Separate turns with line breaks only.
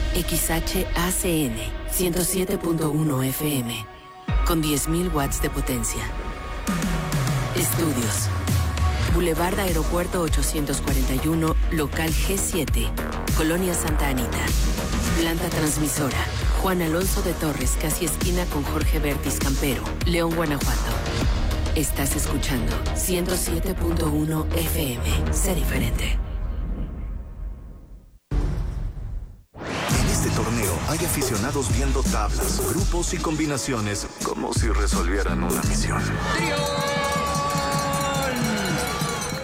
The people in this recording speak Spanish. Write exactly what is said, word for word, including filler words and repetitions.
X H A C N ciento siete punto uno F M con diez mil watts de potencia. Estudios. Boulevard Aeropuerto ochocientos cuarenta y uno, local G siete, Colonia Santa Anita. Planta transmisora. Juan Alonso de Torres, casi esquina con Jorge Bertis Campero, León, Guanajuato. Estás escuchando ciento siete punto uno F M. Sé diferente.
En este torneo hay aficionados viendo tablas, grupos y combinaciones como si resolvieran una misión.